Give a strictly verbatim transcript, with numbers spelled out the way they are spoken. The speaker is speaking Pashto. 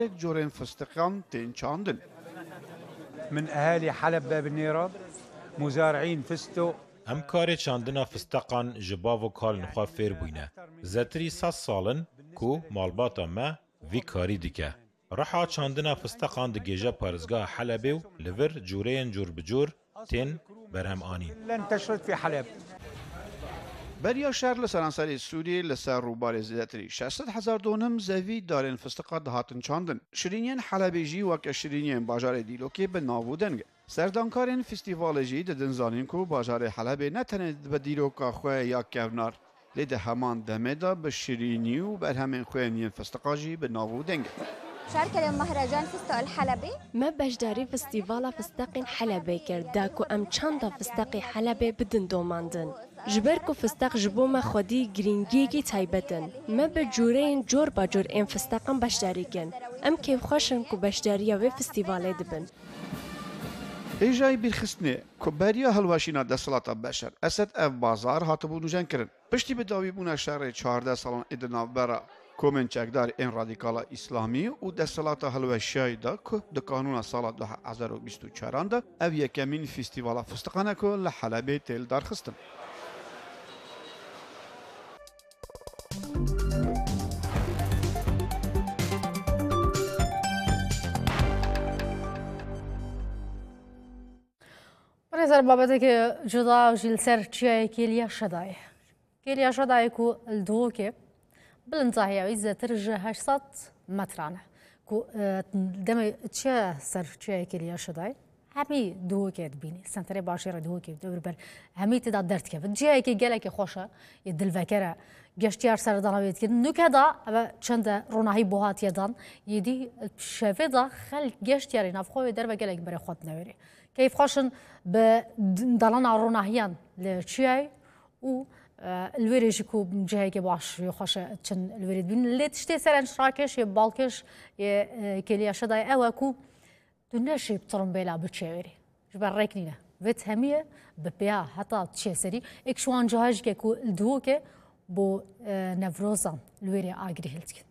جورين فستقان تين چاندن من أهالي حلب باب النيراب مزارعين فستق ام کاری چاندنا فستقان جباو کال نخوا فیر بوینه. زتری ساس سالن کو مالباتا ما وی کاری دیکه. رحا چاندنا فستقان دگیجه پارزگاه حلبه و لور جورین جور بجور تین برهم آنین. لن تشرد في حلب. بریا شهر لسرانسری سوریه لسر روبار زیاتری شصت هزار دونم زوی دارن فستقات دهاتن چاندن. شرینین حلبی جی وک شرینین باجار دیلوکی به ناودنگ. سردانکارین فستیوال جی ددن زانین کو باجار حلب نتنه به دیلوکا خواه یا کونار. لده همان دمدا به شرینی و بر همین خوانین فستقاجی به ناودنگ. شاركة مهرجان فستق الحلبي ما بجداري فستيفالا فستق حلبي کرد داكو ام چاندا فستق حلبي بدن دوماندن جبركو فستق جبو ما خودي گرینگیگی تایبتن ما بجورين جور باجور ام فستقم بجداري کن ام كيف خوشن كو بجداريا و فستيفالي دبن ایجای بیرخستنه کبریا هلواشینا دستلاتا بشر اسد اف بازار هاتبو نوجن کرن پشتی به داوی بونا شهر چهارده سالان ادنا برا کومن چکدار این رادیکالا اسلامی و دستلاتا هلواشیای دا که د قانون سال دو هزار و بیست و چهار دا او یکمین فستیوالا فستقانه که لحلبه تیل دار خستن نظر بابته که جدا جیل سر چیه کلیا شدای کلیا شدای کو الدو که بالانتهاء إذا ترجع هشتصد مترانه كو دم تشا سر تشا كليا شداي همي دو كيد بيني سنتري باشير دو كيد دور بر همي تدا درت كيف جاي كي قالك خوشة يدل فكرة جشتيار سر دانويت كده نكدا أبا چند روناهي بوهات يدان يدي شافدا خل جشتيار نافخو در بقالك بري خود نوري كيف خوشن بدلنا روناهيان لتشاي و الوريج كو جاي باش يخش تشن الوريد بين اللي تشتي سرن شراكش يبالكش كليا شداي اواكو دناشي بطرم بلا بتشاوري جبر ريكنينا فيت هميه ببيع حتى تشي سري اكشوان جهاج كو الدوكه بو نفروزان الوري اغري هلتك